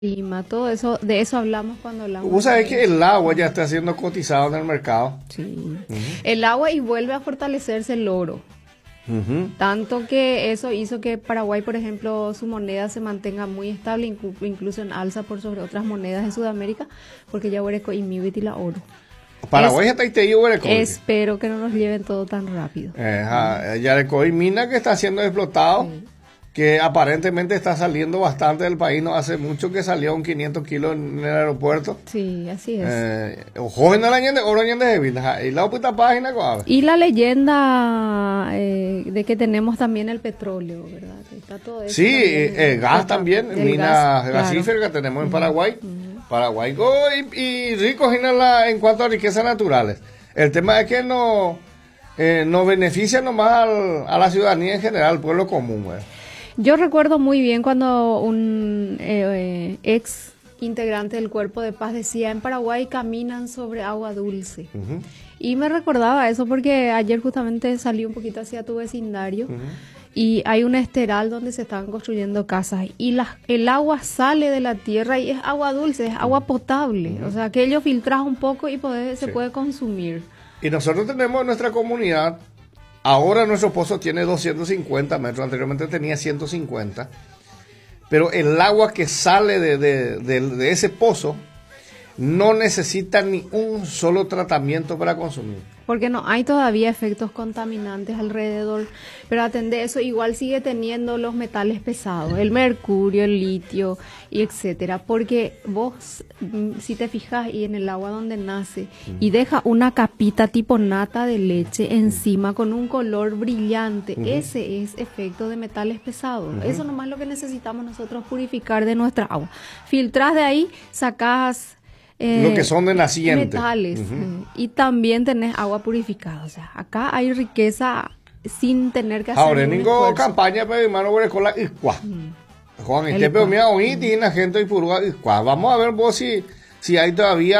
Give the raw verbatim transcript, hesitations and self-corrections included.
Clima, todo eso, de eso hablamos cuando hablamos. Vos sabés que el agua ya está siendo cotizado en el mercado. Sí. Uh-huh. El agua y vuelve a fortalecerse el oro. Uh-huh. Tanto que eso hizo que Paraguay, por ejemplo, su moneda se mantenga muy estable, inclu- incluso en alza por sobre otras monedas de Sudamérica, porque ya huereco y mibiti la oro. Paraguay está ahí huereco. Espero que no nos lleven todo tan rápido. Eh, ya el mina que está siendo explotado. Sí. Que aparentemente está saliendo bastante del país, no hace mucho que salió un quinientos kilos en el aeropuerto. Sí, así es. Eh, joven al año de oro año de vida. Y la otra página, ¿cuál? Y la leyenda eh, de que tenemos también el petróleo, ¿verdad? Está todo eso. Sí, eh, el gas también, minas gasíferas claro. que tenemos en Paraguay. Uh-huh. Paraguay oh, y, y ricos en, la, en cuanto a riquezas naturales. El tema es que no, eh, nos beneficia nomás al, a la ciudadanía en general, al pueblo común, güey. Yo recuerdo muy bien cuando un eh, ex integrante del Cuerpo de Paz decía, en Paraguay caminan sobre agua dulce. Uh-huh. Y me recordaba eso porque ayer justamente salí un poquito hacia tu vecindario uh-huh. y hay un esteral donde se están construyendo casas y la, el agua sale de la tierra y es agua dulce, es agua potable. Uh-huh. O sea, que ellos filtran un poco y puede, se sí. puede consumir. Y nosotros tenemos en nuestra comunidad. Ahora nuestro pozo tiene doscientos cincuenta metros, anteriormente tenía ciento cincuenta, pero el agua que sale de, de, de, de ese pozo no necesita ni un solo tratamiento para consumir. Porque no hay todavía efectos contaminantes alrededor, pero atende eso, igual sigue teniendo los metales pesados, el mercurio, el litio y etcétera, porque vos, si te fijas, y en el agua donde nace, uh-huh. y deja una capita tipo nata de leche encima con un color brillante, uh-huh. ese es efecto de metales pesados. Uh-huh. Eso nomás es lo que necesitamos nosotros purificar de nuestra agua. Filtrás de ahí, sacás Eh, lo que son de naciente. Metales. Uh-huh. Y también tenés agua purificada. O sea, acá hay riqueza sin tener que hacer ahora ninguna campaña para hermano con la iscua. Juan, este pero mira, hoy tiene la gente y purga iscua. Vamos a ver vos si, si hay todavía